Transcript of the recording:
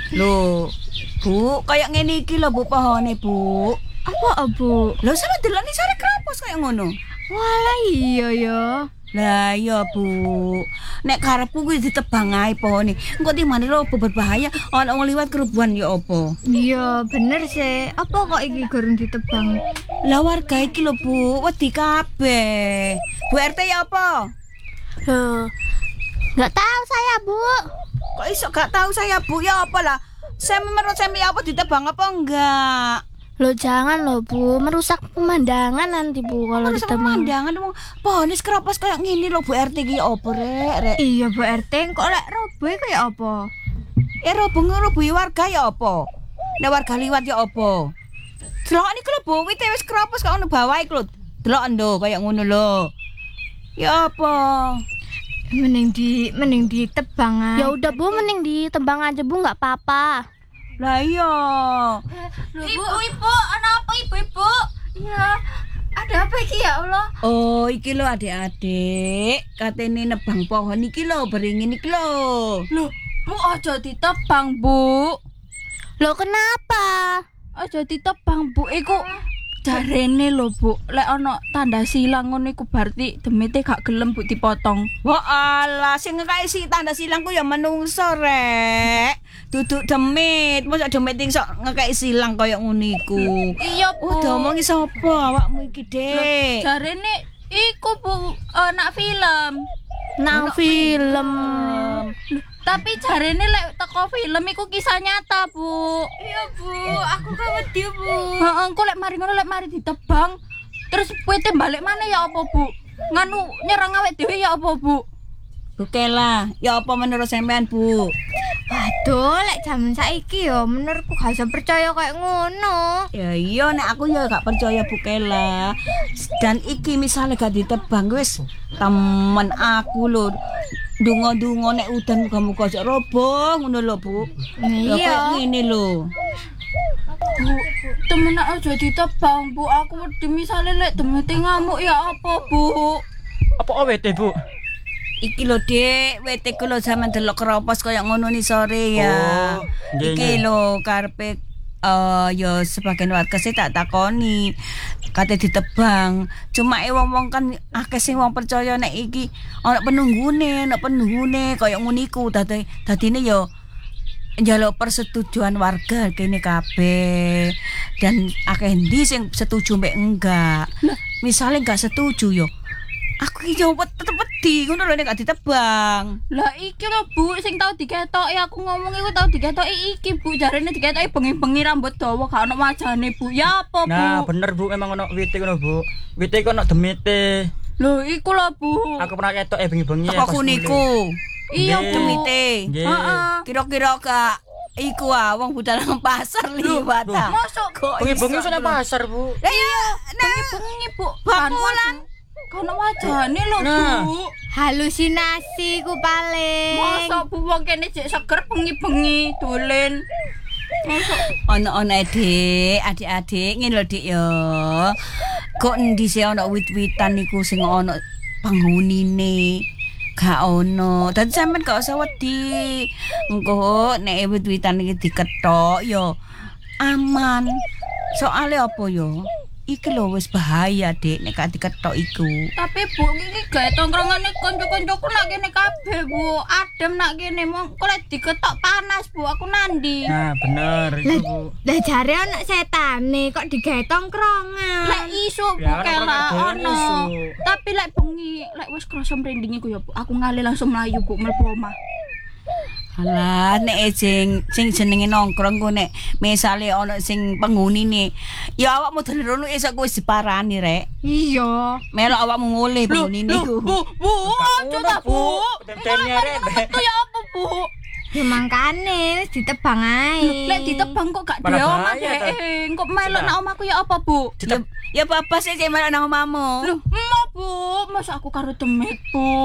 Lho, Bu, kayak ngene iki lho Bu pohone, Bu. Apa, Bu? Lho sama delok sare krapos kayak ngono. Walah iya ya. Lah iya Bu, nek karepku kuwi ditebang ae pohone. Engko timane lho berbahaya, ana wong liwat kerubuhan ya apa. Iya, bener sih. Apa kok iki gorong ditebang? Lah warga iki lho Bu, wedi kabeh. Bu RT ya apa? Loh, nggak tahu saya, Bu. Kok iso gak tahu saya Bu ya apa lah? Saya menurut saya ya apa ditebang apa enggak? Loh jangan loh, Bu. Merusak pemandangan nanti, Bu, kalau Merusak ditebang. pemandangan wong pohone keropos kayak ngene lho Bu RT iki ya apa rek? Iya, Bu RT, kok lek roboh iku ya apa? Roboh warga ya apa? Nek warga liwat ya apa? Delok niku lho Bu, wite wis keropos kok ono bawah iku lho. Delok ndo kayak ngono lho. Ya apa? Mending ditebang aja. Ya udah, Bu, mending ditebang aja, Bu, nggak apa-apa. Lah iya. Ibu, ana apa ibu? Ya, ada apa iki ya Allah? Oh, iki lho adik-adik, katene nebang pohon iki lho beringin iki lho. Loh, Bu, aja ditebang, Bu. Loh, kenapa? Aja ditebang, Bu. Iku jarene lho, Bu. Lek ana tanda silang ngono iku berarti demite gak gelem Bu dipotong. Wah alah, sing ngekaki tanda silangku ya menungso rek. Duduk demit, mosok demit iso ngekaki silang kaya ngono iku. Iya, Bu. Udah omongi sapa awakmu iki, Dek? Jarene iku Bu, nak film. Nang film. Tapi jarene lek teko film iku kisah nyata, Bu. Iya, Bu. Aku gak wedi, Bu. Heeh, engko lek mari ngono lek mari ditebang, terus wite balik mana ya apa, Bu? Nganu nyerang awake dhewe ya apa, Bu? Oke lah, ya apa menurut sampean, Bu? Waduh, lek jaman saiki ya menurutku gak bisa percaya kayak ngono. Ya iya nek aku ya gak percaya Bu Kela. Dan iki misalnya gak ditebang wis temen aku lho. Dungo-dungo nek udan muga-muga aja roboh ngono lho, Bu. Ya kayak ngene lho. Bu, temen aja ditebang, Bu. Aku wedi misale lek demete ngamuk ya apa, Bu? Apa awete, Bu? Iki lho Dik, wete ku lho sampean delok keropos kaya ngono ni sore ya. Oh, nggih, Iki nggih. lho karepe ya sebagian warga sih tak takoni kate ditebang. Cuma wong-wong kan akeh sing wong percaya nek iki ana penunggune kaya ngono iku. Dadine ya njaluk persetujuan warga kene kabeh. Dan akeh endi sing setuju mek enggak. Misale enggak setuju yo aku iki yo tetep wedi ngono lho nek gak ditebang. Lah iki lho Bu, sing tau diketoki aku ngomong iku tau diketoki iki Bu, jarene diketoki bengi-bengi rambut dawa gak ono wajane Bu. Ya apa, Bu? Nah, bener Bu, emang ono wite ngono, Bu. Wite iku ono demite. Lho iku lho Bu. Aku pernah ketok bengi-bengi ya. Apa niku? Iya Nggih. Bu. Demite. Nggih. Heeh. Kira-kira gak iku wong budal nang pasar liwat ta. Masuk Kok Bengi-bengi iso nang lho? pasar, Bu. Lah iya, bengi-bengi Bu. Bakulan. Kono wajane lho Nah. Bu. Halusinasi ku paling. Masa Bu wong kene jek seger bengi-bengi dolen. Ono-ono adik-adik ngene lho Dik ya. Kok endi sih ono wit-witan niku sing ono penghunine? Gak ono. Dadi sampean gak usah wedi. Engko nek wit-witan iki diketok ya aman. Soale apa ya? Iki lho wis bahaya, Dik, nek gak diketok iku. Tapi Bu iki gawe tongkrongane kanca-kancaku nak kene kabeh Bu. Adem nak kene mong kok lek diketok panas Bu, aku nandi. Nah, bener itu, Bu. Lah jare ana setane kok digawe tongkrongan. Lek isu Bu Ya, kela orang-orang ono. isu. Tapi lek bengi lek wis krasa mrinding iku ya Bu, aku ngalih langsung mlayu Bu mlebu omah. Alah nek sing jenenge nongkrong ku nek misale ana sing penghunine ya awakmu dolen iso wis diparani rek. Iya. Melok awakmu ngoleh penghunine iku. Bu, aja ta Bu. Tem-temnya rek. Itu ya apa Bu? Ya mangkane wis ditebang ae. Lek ditebang kok gak Mana dhewe omah bahaya, ta? deh. Kok melok nang omahku ya apa Bu? Ya bapak sih melok nang omahmu. Loh, mau Bu, masa aku karo demit Bu.